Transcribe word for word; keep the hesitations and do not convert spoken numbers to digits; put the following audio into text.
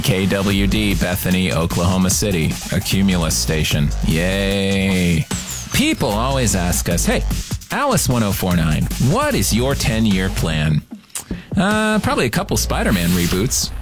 K W D, Bethany, Oklahoma City, a Cumulus station. Yay. People always ask us, hey, Alice one oh four nine, what is your ten-year plan? Uh, probably a couple Spider-Man reboots.